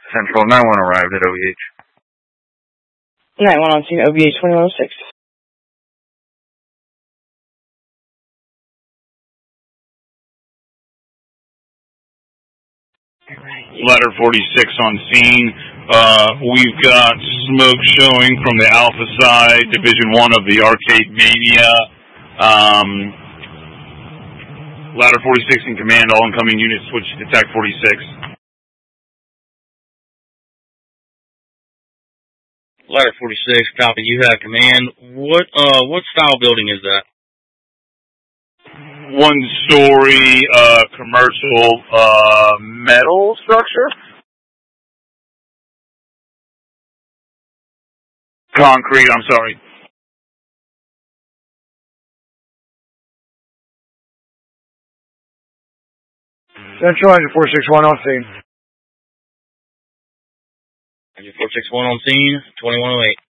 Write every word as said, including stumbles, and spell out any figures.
Central nine one arrived at O V H. nine one on scene, O V H twenty-one oh six. Ladder forty-six on scene. Uh, we've got smoke showing from the Alpha side, Division one of the Arcade Mania. Um, Ladder forty-six in command, all incoming units switch to T A C forty-six. Ladder forty-six, copy, you have command. What, uh, what style building is that? One story, uh, commercial, uh, metal structure? Concrete, I'm sorry. Central Engine four six one on scene. Engine four six one on scene, twenty-one oh eight.